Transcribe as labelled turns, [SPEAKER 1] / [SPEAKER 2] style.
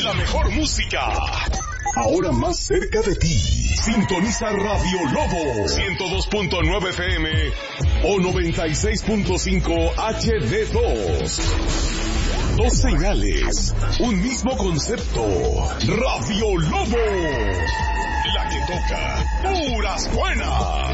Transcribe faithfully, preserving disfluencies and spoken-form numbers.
[SPEAKER 1] La mejor música. Ahora más cerca de ti. Sintoniza Radio Lobo ciento dos punto nueve F M o noventa y seis punto cinco H D dos. Dos señales, un mismo concepto. Radio Lobo, la que toca puras buenas.